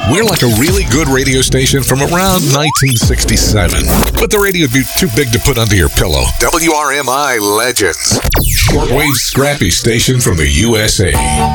We're like a really good radio station from around 1967. But the radio would be too big to put under your pillow. WRMI Legends. Shortwave scrappy station from the USA.